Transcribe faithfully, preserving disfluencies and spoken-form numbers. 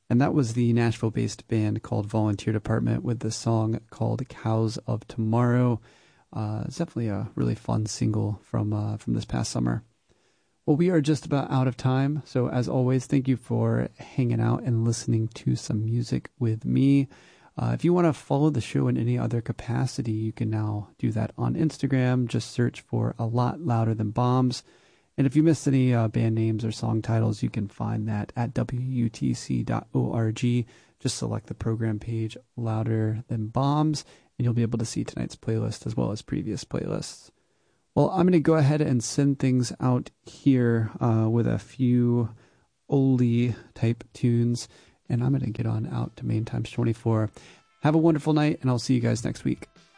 And that was the Nashville-based band called Volunteer Department with the song called Cows of Tomorrow. Uh, it's definitely a really fun single from uh, from this past summer. Well, we are just about out of time. So as always, thank you for hanging out and listening to some music with me. Uh, if you want to follow the show in any other capacity, you can now do that on Instagram. Just search for A Lot Louder Than Bombs. And if you missed any uh, band names or song titles, you can find that at W U T C dot org. Just select the program page, Louder Than Bombs, and you'll be able to see tonight's playlist as well as previous playlists. Well, I'm going to go ahead and send things out here uh, with a few oldie type tunes, and I'm going to get on out to Main Times twenty-four. Have a wonderful night, and I'll see you guys next week.